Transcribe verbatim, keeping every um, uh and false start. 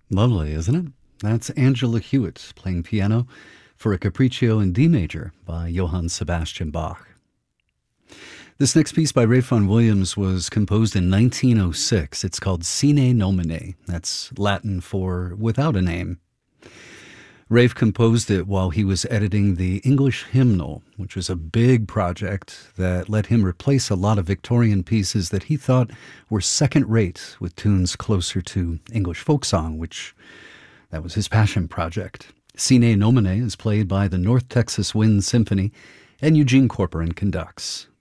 Lovely, isn't it? That's Angela Hewitt playing piano for a Capriccio in D major by Johann Sebastian Bach. This next piece by Ralph Vaughan Williams was composed in nineteen oh six. It's called Sine Nomine. That's Latin for without a name. Rafe composed it while he was editing the English Hymnal, which was a big project that let him replace a lot of Victorian pieces that he thought were second-rate with tunes closer to English folk song, which that was his passion project. Sine Nomine is played by the North Texas Wind Symphony, and Eugene Corporan conducts.